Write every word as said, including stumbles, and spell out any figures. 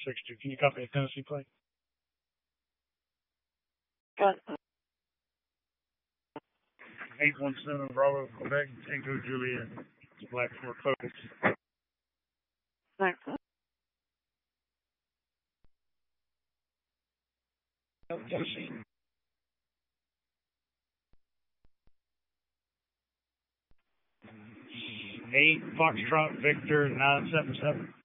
six two. Can you copy a Tennessee plate? eight one seven Bravo, Quebec, Tango Juliet. It's Black Ford Focus. Thanks. eight Foxtrot Victor nine seven seven.